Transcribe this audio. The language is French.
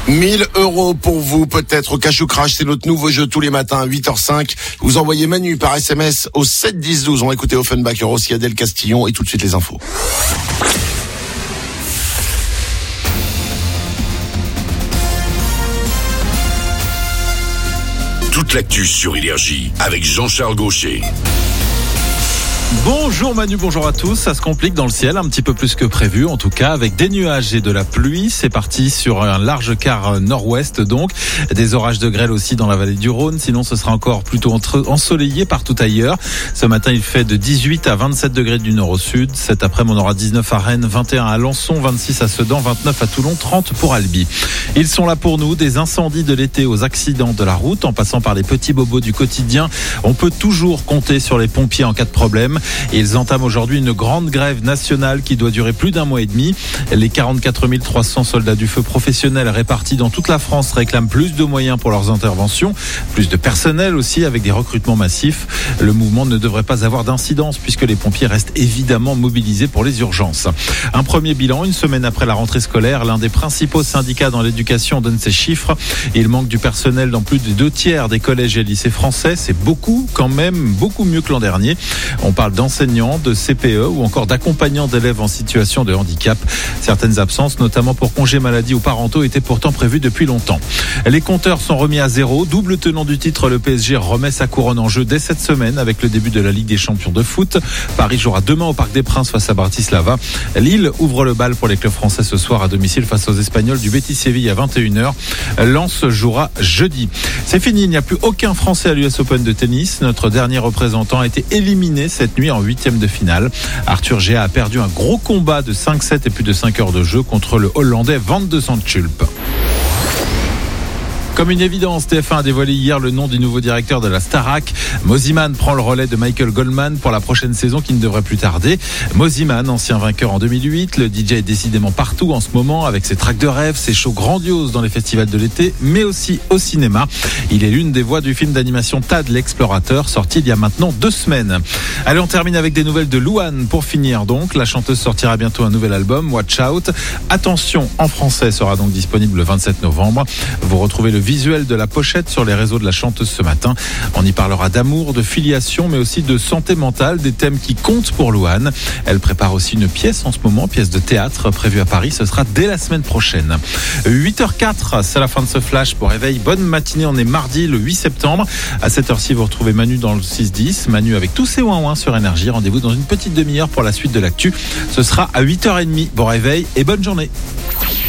1 000 € pour vous, peut-être au Cash ou Crash, c'est notre nouveau jeu tous les matins à 8h05. Vous envoyez Manu par SMS au 7 10 12. On va écouter Offenbach, il y aura aussi Adèle Castillon et tout de suite les infos. Toute l'actu sur Énergie avec Jean-Charles Gaucher. Bonjour Manu, bonjour à tous. Ça se complique dans le ciel un petit peu plus que prévu, en tout cas avec des nuages et de la pluie. C'est parti sur un large quart nord-ouest, donc des orages de grêle aussi dans la vallée du Rhône. Sinon ce sera encore plutôt ensoleillé partout ailleurs. Ce matin il fait de 18 à 27 degrés du nord au sud. Cet après-midi on aura 19 à Rennes, 21 à Alençon, 26 à Sedan, 29 à Toulon, 30 pour Albi. Ils sont là pour nous, des incendies de l'été aux accidents de la route, en passant par les petits bobos du quotidien. On peut toujours compter sur les pompiers en cas de problème. Et ils entament aujourd'hui une grande grève nationale qui doit durer plus d'un mois et demi. Les 44 300 soldats du feu professionnels répartis dans toute la France réclament plus de moyens pour leurs interventions, plus de personnel aussi avec des recrutements massifs. Le mouvement ne devrait pas avoir d'incidence puisque les pompiers restent évidemment mobilisés pour les urgences. Un premier bilan, une semaine après la rentrée scolaire, l'un des principaux syndicats dans l'éducation donne ces chiffres. Il manque du personnel dans plus de 2/3 des collèges et lycées français. C'est beaucoup quand même, beaucoup mieux que l'an dernier. On parle d'enseignants, de CPE ou encore d'accompagnants d'élèves en situation de handicap. Certaines absences, notamment pour congés maladie ou parentaux, étaient pourtant prévues depuis longtemps. Les compteurs sont remis à zéro. Double tenant du titre, le PSG remet sa couronne en jeu dès cette semaine avec le début de la Ligue des champions de foot. Paris jouera demain au Parc des Princes face à Bratislava. Lille ouvre le bal pour les clubs français ce soir à domicile face aux Espagnols du Betis Séville à 21h. Lens jouera jeudi. C'est fini, il n'y a plus aucun Français à l'US Open de tennis. Notre dernier représentant a été éliminé cette nuit en 8e de finale. Arthur Géa a perdu un gros combat de 5-7 et plus de 5 heures de jeu contre le Hollandais Van de Zandschulp. Comme une évidence, TF1 a dévoilé hier le nom du nouveau directeur de la Starac. Mosimann prend le relais de Michael Goldman pour la prochaine saison qui ne devrait plus tarder. Mosimann, ancien vainqueur en 2008, le DJ est décidément partout en ce moment avec ses tracks de rêve, ses shows grandioses dans les festivals de l'été, mais aussi au cinéma. Il est l'une des voix du film d'animation Tad l'explorateur, sorti il y a maintenant 2 semaines. Allez, on termine avec des nouvelles de Louane pour finir donc. La chanteuse sortira bientôt un nouvel album, Watch Out. Attention, en français sera donc disponible le 27 novembre. Vous retrouvez le visuel de la pochette sur les réseaux de la chanteuse ce matin. On y parlera d'amour, de filiation, mais aussi de santé mentale, des thèmes qui comptent pour Louane. Elle prépare aussi une pièce en ce moment, pièce de théâtre prévue à Paris. Ce sera dès la semaine prochaine. 8h04, c'est la fin de ce flash pour réveil. Bonne matinée, on est mardi le 8 septembre. À cette heure-ci, vous retrouvez Manu dans le 6-10. Manu avec tous ses ouin-ouin sur Énergie. Rendez-vous dans une petite demi-heure pour la suite de l'actu. Ce sera à 8h30. Bon réveil et bonne journée.